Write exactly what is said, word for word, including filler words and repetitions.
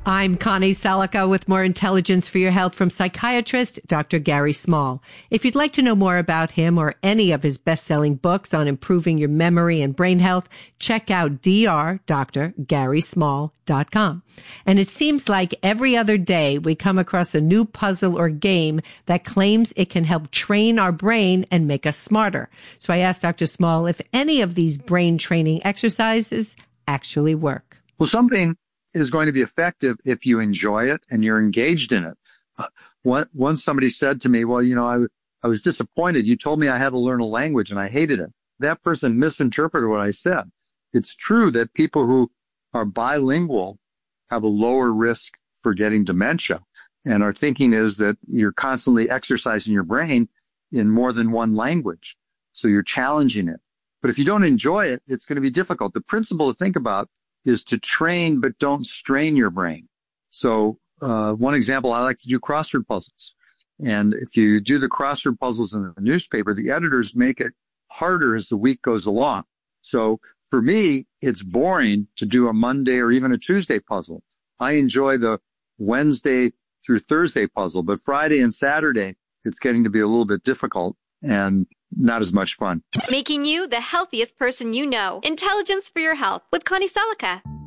I'm Connie Salica with more intelligence for your health from psychiatrist Doctor Gary Small. If you'd like to know more about him or any of his best-selling books on improving your memory and brain health, check out d r dr gary small dot com. And it seems like every other day we come across a new puzzle or game that claims it can help train our brain and make us smarter. So I asked Doctor Small if any of these brain training exercises actually work. Well, something is going to be effective if you enjoy it and you're engaged in it. Uh, one, once somebody said to me, well, you know, I, I was disappointed. You told me I had to learn a language and I hated it. That person misinterpreted what I said. It's true that people who are bilingual have a lower risk for getting dementia. And our thinking is that you're constantly exercising your brain in more than one language. So you're challenging it. But if you don't enjoy it, it's going to be difficult. The principle to think about is to train, but don't strain your brain. So, uh, one example, I like to do crossword puzzles. And if you do the crossword puzzles in a newspaper, the editors make it harder as the week goes along. So for me, it's boring to do a Monday or even a Tuesday puzzle. I enjoy the Wednesday through Thursday puzzle, but Friday and Saturday, it's getting to be a little bit difficult and not as much fun. Making you the healthiest person you know. Intelligence for your health with Connie Salica.